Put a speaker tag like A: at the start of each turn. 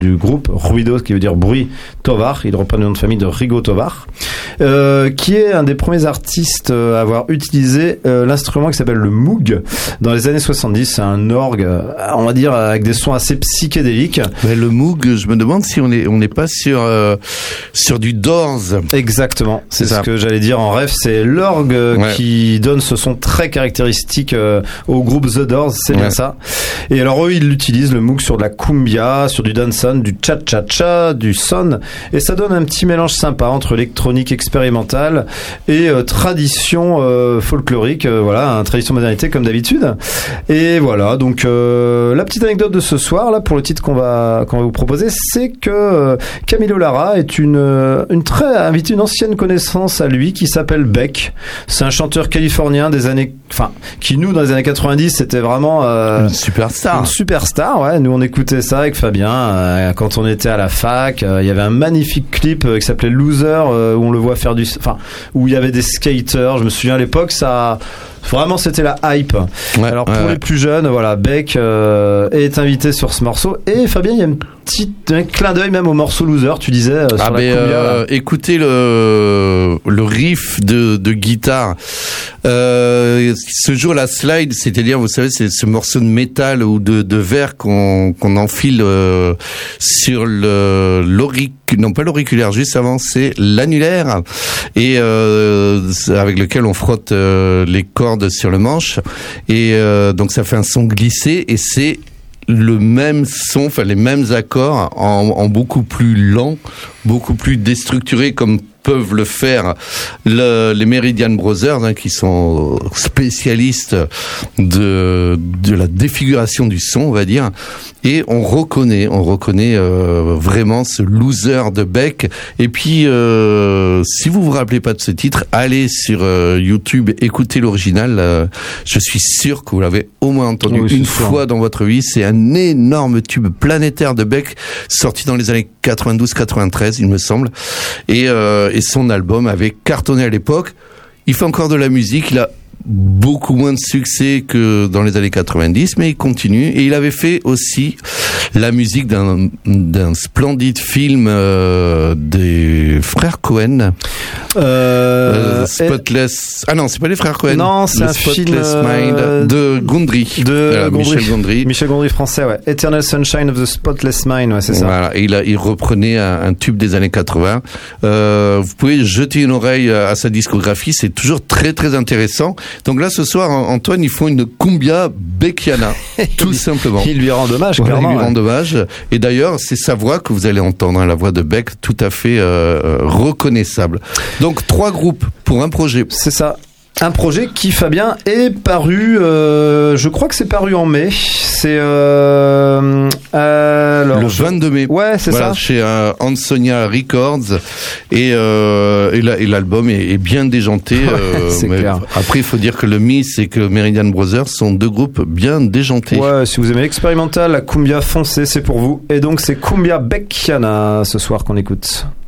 A: du groupe Ruido, qui veut dire bruit Tovar. Il reprend le nom de famille de Rigo Tovar, qui est un des premiers artistes à avoir utilisé l'instrument qui s'appelle le Moog dans les années 70. C'est un orgue, on va dire, avec des sons assez psychédéliques.
B: Mais le Moog, je me demande si on n'est pas sur du Doors.
A: Exactement, c'est ce que j'allais dire en ref. C'est l'orgue qui donne ce son très caractéristique au groupe The Doors, c'est bien ça. Et alors eux, ils l'utilisent, le Moog, sur de la cumbia, sur du dancehall, du cha-cha-cha, du son, et ça donne un petit mélange sympa entre électronique expérimentale et tradition folklorique, voilà, tradition modernité comme d'habitude. Et voilà, donc la petite anecdote de ce soir là pour le titre qu'on va vous proposer, c'est que Camilo Lara est une ancienne connaissance à lui qui s'appelle Beck. C'est un chanteur californien qui nous dans les années 90 c'était vraiment une superstar, ouais. Nous on écoutait ça avec Fabien quand on était à la fac. Il y avait un magnifique clip qui s'appelait Loser, où on le voit faire où il y avait des skaters. Je me souviens à l'époque, ça vraiment c'était la hype. Alors pour les plus jeunes, voilà, Beck est invité sur ce morceau. Et Fabien, il y a un clin d'œil même au morceau Loser, tu disais sur la cumbia,
B: écoutez le riff de guitare. Ce jour la slide, c'est-à-dire, vous savez, c'est ce morceau de métal ou de verre qu'on enfile sur non pas l'auriculaire, juste avant, c'est l'annulaire, et avec lequel on frotte les cordes sur le manche, et donc ça fait un son glissé, et c'est le même son, enfin les mêmes accords en beaucoup plus lent, beaucoup plus déstructuré, comme peuvent le faire les Meridian Brothers, qui sont spécialistes de la défiguration du son, on va dire. Et on reconnaît vraiment ce Loser de Beck. Et puis, si vous vous rappelez pas de ce titre, allez sur YouTube, écoutez l'original. Je suis sûr que vous l'avez au moins entendu une fois dans votre vie. C'est un énorme tube planétaire de Beck, sorti dans les années 92-93, il me semble. Et son album avait cartonné à l'époque. Il fait encore de la musique. Il a beaucoup moins de succès que dans les années 90, mais il continue. Et il avait fait aussi la musique d'un splendide film des frères Cohen. Spotless. Ah non, c'est pas les frères Cohen.
A: Non, c'est un
B: Spotless
A: film
B: Mind de Gondry.
A: Michel Gondry français, ouais. Eternal Sunshine of the Spotless Mind, ouais, c'est ça.
B: Voilà. Et il reprenait un tube des années 80. Vous pouvez jeter une oreille à sa discographie. C'est toujours très, très intéressant. Donc là, ce soir, Antoine, ils font une cumbia beckiana, tout simplement.
A: Il lui rend hommage, clairement.
B: Il lui rend hommage. Et d'ailleurs, c'est sa voix que vous allez entendre, la voix de Beck, tout à fait reconnaissable. Donc, 3 groupes pour un projet.
A: C'est ça. Un projet qui, Fabien, est paru, je crois que c'est paru en mai. C'est
B: le 22 mai.
A: Ouais, c'est ça.
B: Chez Ansonia Records, et l'album est bien déjanté.
A: C'est clair.
B: Après, il faut dire que le Miss et que Meridian Brothers sont 2 groupes bien déjantés.
A: Ouais, si vous aimez l'expérimental, la cumbia foncée, c'est pour vous. Et donc c'est Cumbia Beckiana ce soir qu'on écoute.